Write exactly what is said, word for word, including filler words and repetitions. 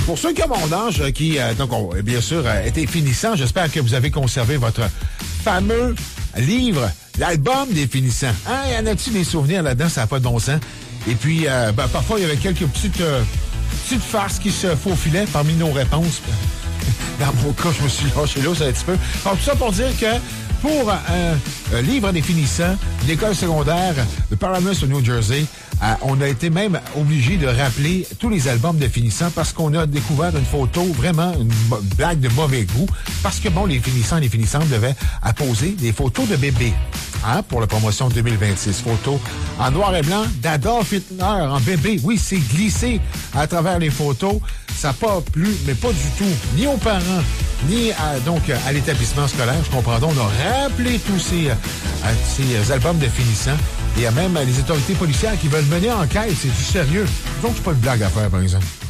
Pour ceux qui ont mon âge, qui, euh, donc, ont, bien sûr, euh, été finissants, j'espère que vous avez conservé votre fameux livre, l'album des finissants. Hein, y en a-tu des souvenirs là-dedans? Ça n'a pas de bon sens. Et puis, euh, ben, parfois, il y avait quelques petites, euh, petites farces qui se faufilaient parmi nos réponses. Dans mon cas, je me suis lâché là, ça un petit peu. Donc, tout ça pour dire que pour un, un livre des finissants, l'école secondaire de Paramus au New Jersey, euh, on a été même obligé de rappeler tous les albums de finissants parce qu'on a découvert une photo, vraiment une blague de mauvais goût, parce que, bon, les finissants et les finissantes devaient apposer des photos de bébés, hein, pour la promotion deux mille vingt-six. Photos en noir et blanc d'Adolf Hitler en bébé. Oui, c'est glissé à travers les photos. Ça n'a pas plu, mais pas du tout, ni aux parents, ni à, donc à l'établissement scolaire. Je comprends donc, on a rappelé tous ces, euh, ces albums de finissants. Et il y a même les autorités policières qui veulent mener enquête. C'est du sérieux. Donc, c'est pas une blague à faire, par exemple.